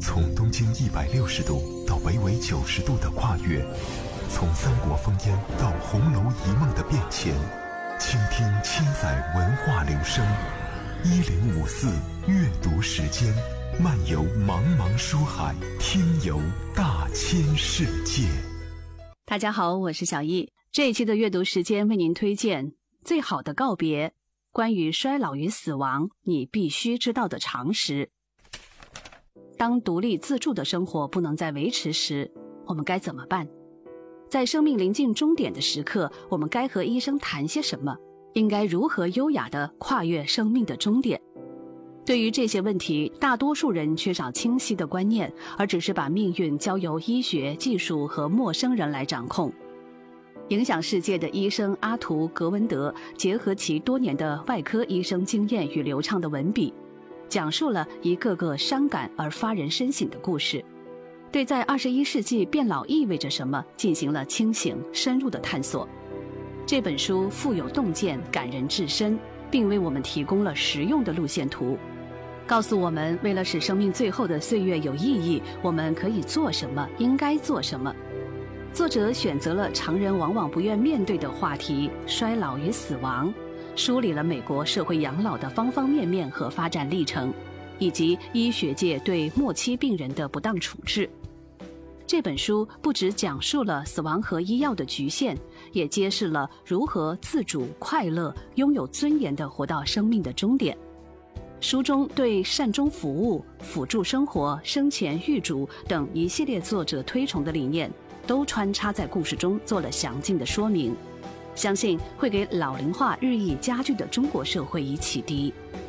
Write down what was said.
从东经160度到北纬90度的跨越，从三国烽烟到红楼一梦的变迁，倾听千载文化流声。1054阅读时间，漫游茫茫书海，听游大千世界。 大家好，我是小易。这一期的阅读时间为您推荐《最好的告别》，关于衰老与死亡你必须知道的常识。当独立自助的生活不能再维持时，我们该怎么办？在生命临近终点的时刻，我们该和医生谈些什么？应该如何优雅地跨越生命的终点？对于这些问题，大多数人缺少清晰的观念，而只是把命运交由医学、技术和陌生人来掌控。影响世界的医生阿图·格文德结合其多年的外科医生经验与流畅的文笔，讲述了一个个伤感而发人深省的故事，对在21世纪变老意味着什么进行了清醒深入的探索。这本书富有洞见，感人至深，并为我们提供了实用的路线图，告诉我们为了使生命最后的岁月有意义，我们可以做什么，应该做什么。作者选择了常人往往不愿面对的话题——衰老与死亡，梳理了美国社会养老的方方面面和发展历程，以及医学界对末期病人的不当处置。这本书不只讲述了死亡和医药的局限，也揭示了如何自主、快乐、拥有尊严地活到生命的终点。书中对善终服务、辅助生活、生前预嘱等一系列作者推崇的理念都穿插在故事中做了详尽的说明，相信会给老龄化日益加剧的中国社会以启迪。